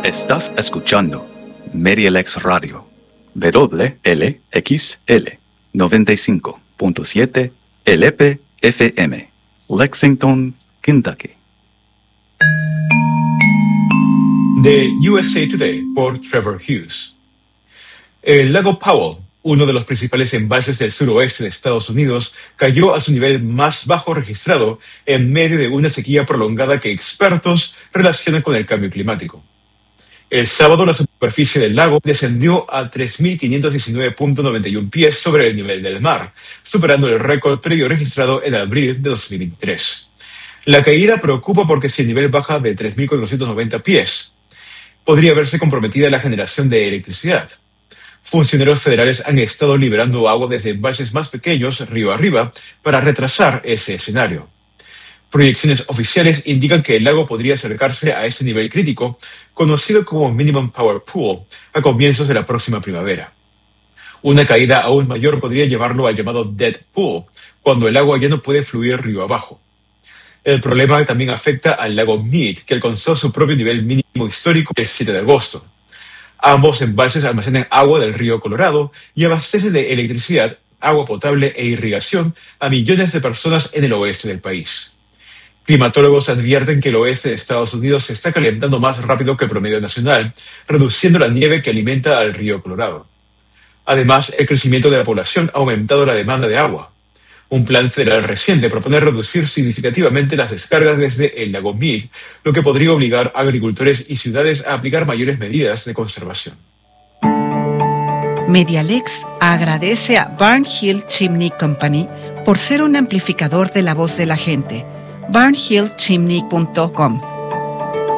Estás escuchando MediaLex Radio, WLXL 95.7 LP FM, Lexington, Kentucky. De USA Today por Trevor Hughes. El lago Powell, uno de los principales embalses del suroeste de Estados Unidos, cayó a su nivel más bajo registrado en medio de una sequía prolongada que expertos relacionan con el cambio climático. El sábado la superficie del lago descendió a 3.519.91 pies sobre el nivel del mar, superando el récord previo registrado en abril de 2023. La caída preocupa porque si el nivel baja de 3.490 pies, podría verse comprometida la generación de electricidad. Funcionarios federales han estado liberando agua desde embalses más pequeños, río arriba, para retrasar ese escenario. Proyecciones oficiales indican que el lago podría acercarse a ese nivel crítico, conocido como Minimum Power Pool, a comienzos de la próxima primavera. Una caída aún mayor podría llevarlo al llamado Dead Pool, cuando el agua ya no puede fluir río abajo. El problema también afecta al lago Mead, que alcanzó su propio nivel mínimo histórico el 7 de agosto. Ambos embalses almacenan agua del río Colorado y abastecen de electricidad, agua potable e irrigación a millones de personas en el oeste del país. Climatólogos advierten que el oeste de Estados Unidos se está calentando más rápido que el promedio nacional, reduciendo la nieve que alimenta al río Colorado. Además, el crecimiento de la población ha aumentado la demanda de agua. Un plan federal reciente propone reducir significativamente las descargas desde el lago Mead, lo que podría obligar a agricultores y ciudades a aplicar mayores medidas de conservación. MediaLex agradece a Barnhill Chimney Company por ser un amplificador de la voz de la gente. barnhillchimney.com